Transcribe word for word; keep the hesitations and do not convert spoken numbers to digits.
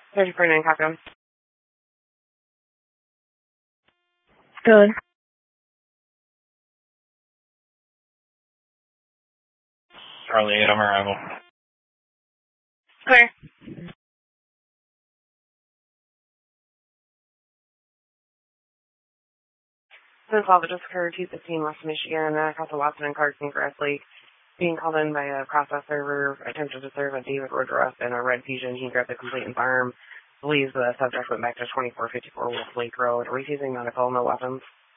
thirty forty-nine Cocktail. Good. Charlie eight on arrival. Clear. This call that just occurred two fifteen West Michigan, uh, across the Watson and Clarkson Grass Lake. Being called in by a process server attempted to serve a David Woodruff in a red Fusion. He grabbed the complete and firearm. Believes the subject went back to twenty-four fifty-four West Lake Road. Refusing medical, no weapons.